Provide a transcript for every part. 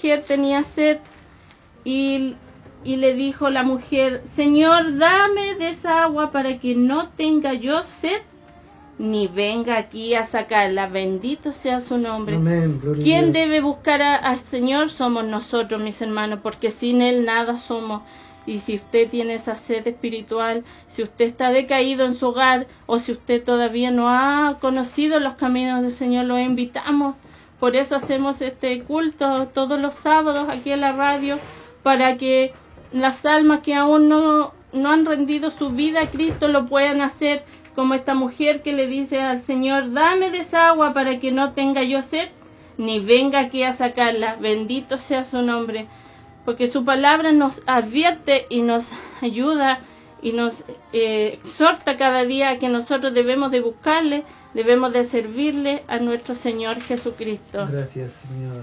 mujer tenía sed y le dijo la mujer: Señor, dame de esa agua para que no tenga yo sed, ni venga aquí a sacarla. Bendito sea su nombre. Amén. ¿Quién debe buscar al Señor? Somos nosotros, mis hermanos, porque sin Él nada somos. Y si usted tiene esa sed espiritual, si usted está decaído en su hogar, o si usted todavía no ha conocido los caminos del Señor, lo invitamos. Por eso hacemos este culto todos los sábados aquí en la radio, para que las almas que aún no han rendido su vida a Cristo lo puedan hacer, como esta mujer que le dice al Señor: dame de esa agua para que no tenga yo sed, ni venga aquí a sacarla. Bendito sea su nombre, porque su palabra nos advierte y nos ayuda y nos exhorta cada día a que nosotros debemos de buscarle, debemos de servirle a nuestro Señor Jesucristo. Gracias, Señor.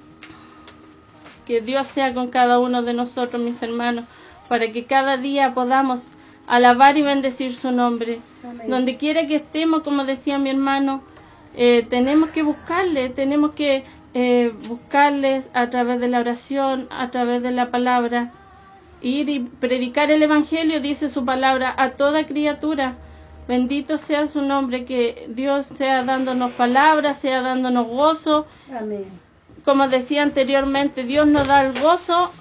Que Dios sea con cada uno de nosotros, mis hermanos, para que cada día podamos alabar y bendecir su nombre. Amén. Donde quiera que estemos, como decía mi hermano, tenemos que buscarle, tenemos que buscarles a través de la oración, a través de la palabra, ir y predicar el Evangelio, dice su palabra, a toda criatura. Bendito sea su nombre, que Dios sea dándonos palabras, sea dándonos gozo. Amén. Como decía anteriormente, Dios nos da el gozo,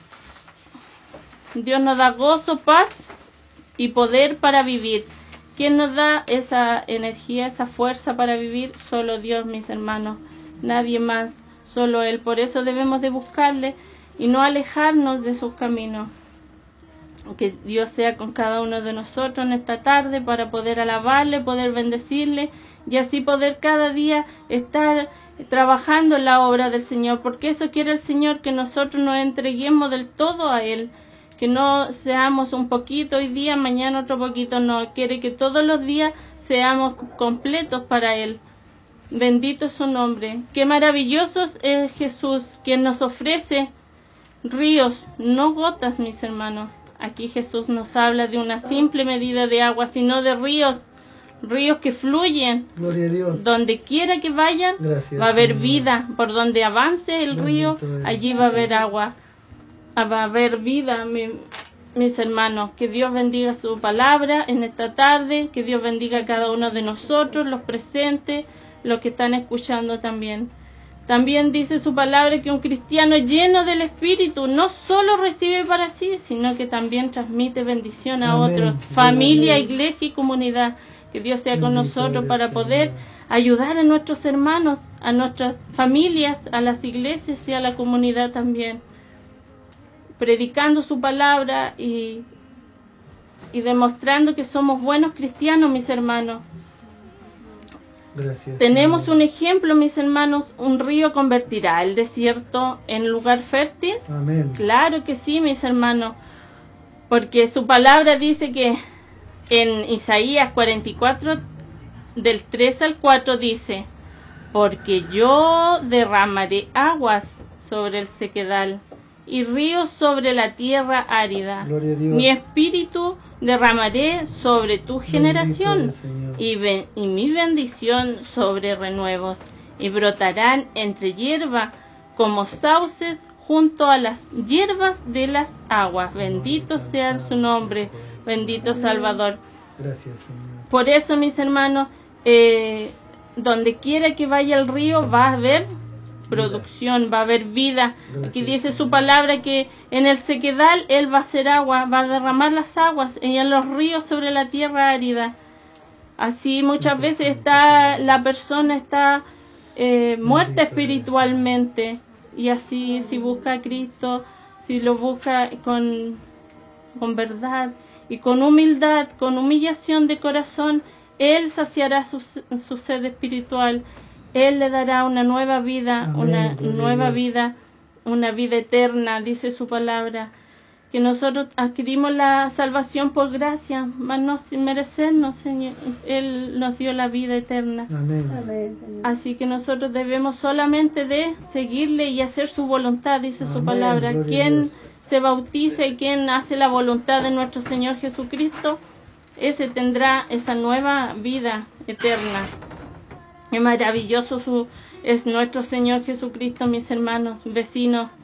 Dios nos da gozo, paz y poder para vivir. ¿Quién nos da esa energía, esa fuerza para vivir? Solo Dios, mis hermanos, nadie más, solo Él. Por eso debemos de buscarle y no alejarnos de sus caminos. Que Dios sea con cada uno de nosotros en esta tarde para poder alabarle, poder bendecirle y así poder cada día estar trabajando en la obra del Señor, porque eso quiere el Señor, que nosotros nos entreguemos del todo a Él, que no seamos un poquito hoy día, mañana otro poquito, no, quiere que todos los días seamos completos para Él. Bendito es su nombre. Qué maravilloso es Jesús, quien nos ofrece ríos, no gotas, mis hermanos. Aquí Jesús nos habla de una simple medida de agua, sino de ríos, ríos que fluyen. Gloria a Dios. Donde quiera que vayan, Gracias, va a haber Señor. vida. Por donde avance el río, allí va a haber agua, va a haber vida, mis hermanos. Que Dios bendiga su palabra en esta tarde, que Dios bendiga a cada uno de nosotros, los presentes, los que están escuchando también. También dice su palabra que un cristiano lleno del Espíritu no solo recibe para sí, sino que también transmite bendición a Amén. otros, familia, iglesia y comunidad. Que Dios sea con nosotros para poder ayudar a nuestros hermanos, a nuestras familias, a las iglesias y a la comunidad también. Predicando su palabra y demostrando que somos buenos cristianos, mis hermanos. Gracias, Tenemos Señor. un ejemplo, mis hermanos: un río convertirá el desierto en lugar fértil. Amén. Claro que sí, mis hermanos, porque su palabra dice que en Isaías 44, del 3 al 4 dice: porque yo derramaré aguas sobre el sequedal y ríos sobre la tierra árida. Gloria a Dios. Mi espíritu derramaré sobre tu generación y mi bendición sobre renuevos, y brotarán entre hierba como sauces junto a las hierbas de las aguas. Bendito sea su nombre, bendito Salvador. Gracias, Señor. Por eso, mis hermanos, donde quiera que vaya el río va a haber producción, va a haber vida. Aquí dice su palabra que en el sequedal Él va a hacer agua, va a derramar las aguas y en los ríos sobre la tierra árida. Así muchas veces la persona está muerta espiritualmente, y así si busca a Cristo, si lo busca con verdad y con humildad, con humillación de corazón, Él saciará su sed espiritual. Él le dará una nueva vida, Amén, una vida eterna, dice su palabra. Que nosotros adquirimos la salvación por gracia, mas no sin merecernos, Señor. Él nos dio la vida eterna. Amén. Amén. Así que nosotros debemos solamente de seguirle y hacer su voluntad, dice su Amén, palabra. gloria a Quien Dios. se bautiza y quien hace la voluntad de nuestro Señor Jesucristo, ese tendrá esa nueva vida eterna. Es maravilloso es nuestro Señor Jesucristo, mis hermanos, vecinos.